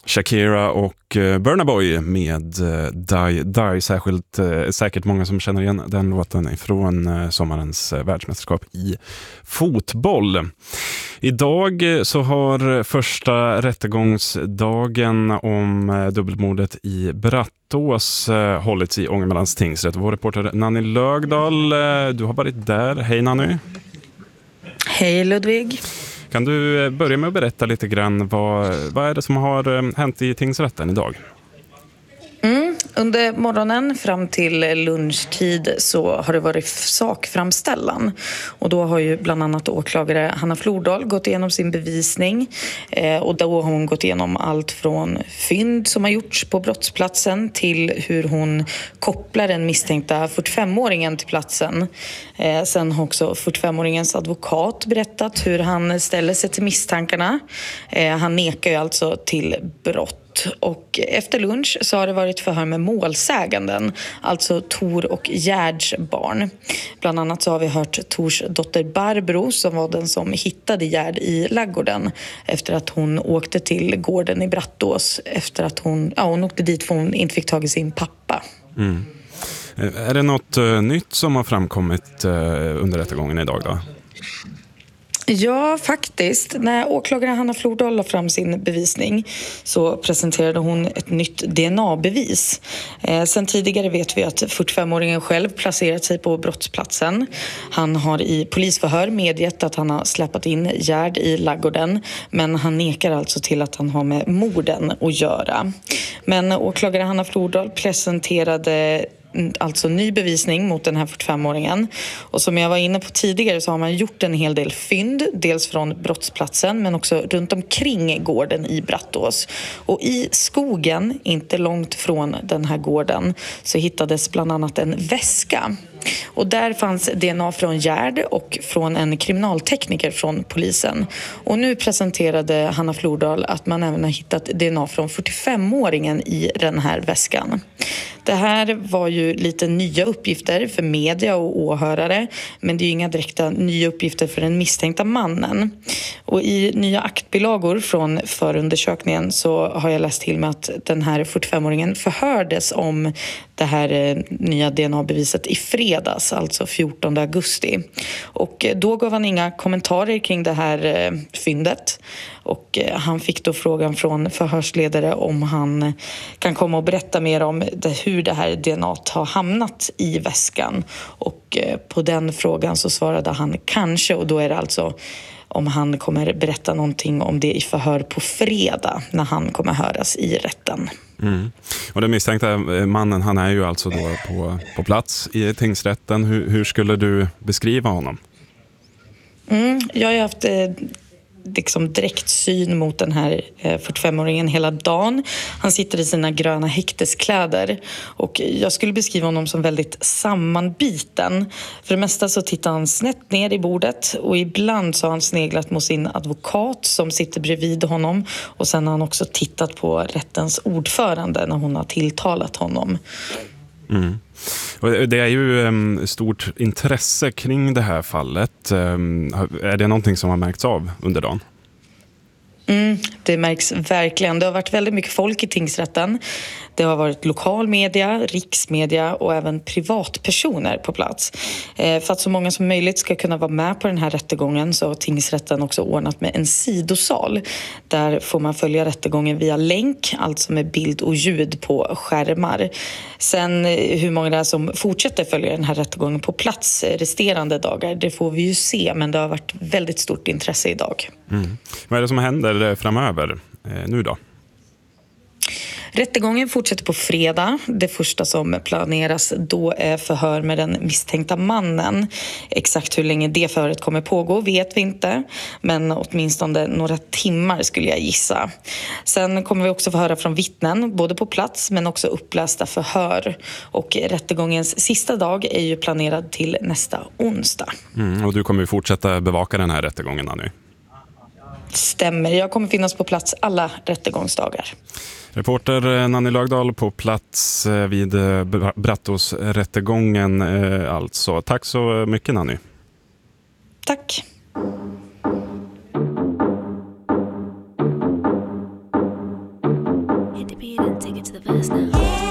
Shakira och Burna Boy med Die Die, särskilt säkert många som känner igen den låten från sommarens världsmästerskap i fotboll. Idag så har första rättegångsdagen om dubbelmordet i Brattås hållits i Ångermanlands tingsrätt. Vår reporter Nanny Lögdahl, du har varit där. Hej Nanny. Hej Ludvig. Kan du börja med att berätta lite grann vad är det som har hänt i tingsrätten idag? Under morgonen fram till lunchtid så har det varit sakframställan. Och då har ju bland annat åklagare Hanna Flordal gått igenom sin bevisning. Och då har hon gått igenom allt från fynd som har gjorts på brottsplatsen till hur hon kopplar den misstänkta 45-åringen till platsen. Sen har också 45-åringens advokat berättat hur han ställer sig till misstankarna. Han nekar ju alltså till brott. Och efter lunch så har det varit förhör med målsäganden, alltså Tor och Gerds barn. Bland annat så har vi hört Tors dotter Barbro som var den som hittade Gerd i laggården efter att hon åkte till gården i Brattås efter att hon åkte dit för hon inte fick tag i sin pappa. Mm. Är det något nytt som har framkommit under rättegången idag då? Ja, faktiskt. När åklagare Hanna Flordal la fram sin bevisning så presenterade hon ett nytt DNA-bevis. Sen tidigare vet vi att 45-åringen själv placerat sig på brottsplatsen. Han har i polisförhör medgett att han har släppt in Gerd i laggården, men han nekar alltså till att han har med morden att göra. Men åklagare Hanna Flordal presenterade alltså ny bevisning mot den här 45-åringen. Och som jag var inne på tidigare så har man gjort en hel del fynd, dels från brottsplatsen men också runt omkring gården i Brattås. Och i skogen, inte långt från den här gården, så hittades bland annat en väska. Och där fanns DNA från Gerd och från en kriminaltekniker från polisen. Och nu presenterade Hanna Flordal att man även har hittat DNA från 45-åringen i den här väskan. Det här var ju lite nya uppgifter för media och åhörare, men det är ju inga direkta nya uppgifter för den misstänkta mannen. Och i nya aktbilagor från förundersökningen så har jag läst till med att den här 45-åringen förhördes om det här nya DNA-beviset i fredags, alltså 14 augusti. Och då gav han inga kommentarer kring det här fyndet. Och han fick då frågan från förhörsledare om han kan komma och berätta mer om hur det här DNA har hamnat i väskan. Och på den frågan så svarade han kanske, och då är det alltså om han kommer berätta någonting om det i förhör på fredag när han kommer höras i rätten. Mm. Och den misstänkta mannen, han är ju alltså då på plats i tingsrätten. Hur skulle du beskriva honom? Jag har haft liksom direkt syn mot den här 45-åringen hela dagen. Han sitter i sina gröna häkteskläder och jag skulle beskriva honom som väldigt sammanbiten. För det mesta så tittar han snett ner i bordet och ibland så har han sneglat mot sin advokat som sitter bredvid honom, och sen har han också tittat på rättens ordförande när hon har tilltalat honom. Mm. Och det är ju stort intresse kring det här fallet. Är det någonting som har märkts av under dagen? Det märks verkligen. Det har varit väldigt mycket folk i tingsrätten. Det har varit lokalmedia, riksmedia och även privatpersoner på plats. För att så många som möjligt ska kunna vara med på den här rättegången så har tingsrätten också ordnat med en sidosal. Där får man följa rättegången via länk, alltså med bild och ljud på skärmar. Sen hur många det är som fortsätter följa den här rättegången på plats resterande dagar, det får vi ju se, men det har varit väldigt stort intresse idag. Vad är det som händer framöver nu då? Rättegången fortsätter på fredag. Det första som planeras då är förhör med den misstänkta mannen. Exakt hur länge det förhöret kommer pågå vet vi inte, men åtminstone några timmar skulle jag gissa. Sen kommer vi också få höra från vittnen, både på plats men också upplästa förhör. Och rättegångens sista dag är ju planerad till nästa onsdag. Och du kommer ju fortsätta bevaka den här rättegången nu? Stämmer, jag kommer finnas på plats alla rättegångsdagar. Reporter Nanny Lögdahl på plats vid Brattås-rättegången alltså. Tack så mycket Nanny. Tack. beat it, take it to the verse now.